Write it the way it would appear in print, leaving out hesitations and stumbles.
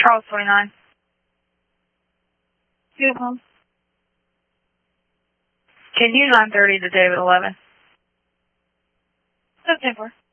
Charles 29. Beautiful. Can you 9:30 to David 11? Okay, 4.